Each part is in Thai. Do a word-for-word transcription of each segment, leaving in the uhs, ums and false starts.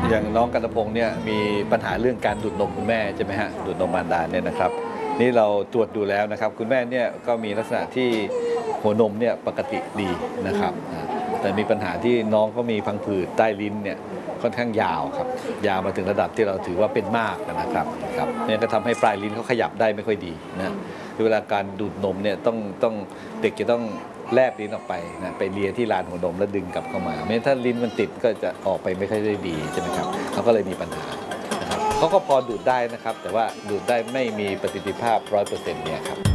อย่างน้องกันตพงศ์เนี่ยมีปัญหาเรื่องการดูดนมคุณแม่ใช่ไหมฮะดูดนมมารดาเนี่ยนะครับนี่เราตรวจดูแล้วนะครับคุณแม่เนี่ยก็มีลักษณะที่หัวนมเนี่ยปกติดีนะครับแต่มีปัญหาที่น้องก็มีพังผืดใต้ลิ้นเนี่ยค่อนข้างยาวครับยาวมาถึงระดับที่เราถือว่าเป็นมากนะครับครับเนี่ยก็ทำให้ปลายลิ้นเขาขยับได้ไม่ค่อยดีนะเวลาการดูดนมเนี่ยต้องต้องเด็กจะต้องแลบลิ้นออกไปนะไปเลียที่ลานหัวนมแล้วดึงกลับเข้ามาไม่ถ้าลิ้นมันติดก็จะออกไปไม่ค่อยได้ดีใช่ไหมครับเขาก็เลยมีปัญหานะครับเขาก็พอดูดได้นะครับแต่ว่าดูดได้ไม่มีประสิทธิภาพร้อยเปอร์เซ็นต์เนี่ยครับ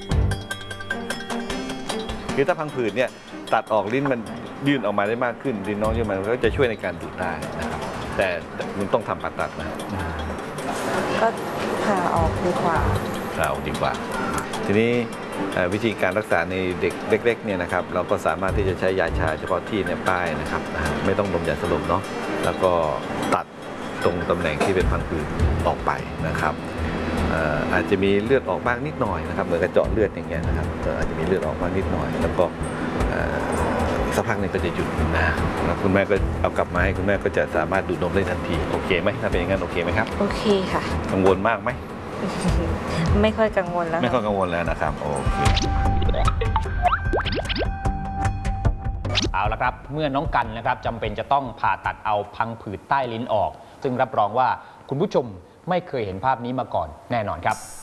คือถ้าพังผืดเนี่ยตัดออกลิ้นมันยื่นออกมาได้มากขึ้นลิ้นน้องยื่นมันก็จะช่วยในการดูดได้นะครับแต่มันต้องทำผ่าตัดนะก็ผ่าออกดีกว่าผ่าออกดีกว่าทีนี้วิธีการรักษาในเด็กเล็กๆเนี่ยนะครับเราก็สามารถที่จะใช้ยาชาเฉพาะที่เนี่ยป้ายนะครับไม่ต้องดมยาสลบเนาะแล้วก็ตัดตรงตำแหน่งที่เป็นพังผืดออกไปนะครับอาจจะมีเลือดออกบ้างนิดหน่อยนะครับเหมือนกระเจาะเลือดอย่างเงี้ยนะครับอาจจะมีเลือดออกบ้างนิดหน่อยแล้วก็สักพักนึงก็จะหยุดนะแล้วคุณแม่ก็เอากลับมาให้คุณแม่ก็จะสามารถดูดนมได้ทันทีโอเคไหมถ้าเป็นอย่างนั้นโอเคไหมครับโอเคค่ะกังวลมากไหมไม่ค่อยกังวลแล้วไม่ค่อยกังวลแล้วนะครับโอเคเอาละครับเมื่อน้องกันนะครับจำเป็นจะต้องผ่าตัดเอาพังผืดใต้ลิ้นออกซึ่งรับรองว่าคุณผู้ชมไม่เคยเห็นภาพนี้มาก่อนแน่นอนครับ